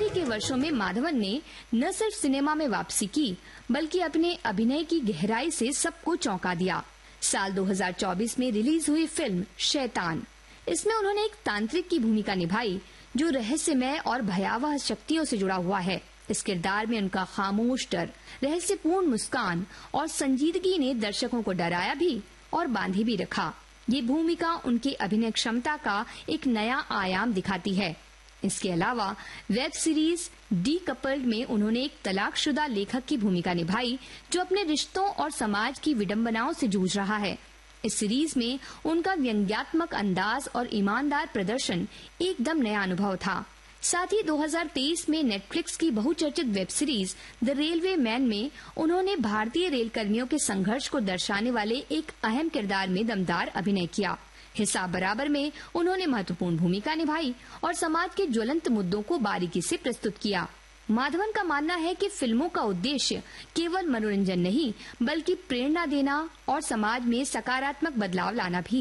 20 के वर्षों में माधवन ने न सिर्फ सिनेमा में वापसी की, बल्कि अपने अभिनय की गहराई से सबको चौंका दिया। साल 2024 में रिलीज हुई फिल्म शैतान, इसमें उन्होंने एक तांत्रिक की भूमिका निभाई जो रहस्यमय और भयावह शक्तियों से जुड़ा हुआ है। इस किरदार में उनका खामोश डर, रहस्यपूर्ण मुस्कान और संजीदगी ने दर्शकों को डराया भी और बांधे भी रखा। ये भूमिका उनकी अभिनय क्षमता का एक नया आयाम दिखाती है। इसके अलावा वेब सीरीज डीकपल्ड में उन्होंने एक तलाकशुदा लेखक की भूमिका निभाई जो अपने रिश्तों और समाज की विडंबनाओं से जूझ रहा है। इस सीरीज में उनका व्यंग्यात्मक अंदाज और ईमानदार प्रदर्शन एकदम नया अनुभव था। साथ ही 2023 में नेटफ्लिक्स की बहुचर्चित web series the railway man में उन्होंने भारतीय रेल कर्मियों के संघर्ष को दर्शाने वाले एक अहम किरदार में दमदार अभिनय किया। हिसाब बराबर में उन्होंने महत्वपूर्ण भूमिका निभाई और समाज के ज्वलंत मुद्दों को बारीकी से प्रस्तुत किया। माधवन का मानना है कि फिल्मों का उद्देश्य केवल मनोरंजन नहीं, बल्कि प्रेरणा देना और समाज में सकारात्मक बदलाव लाना भी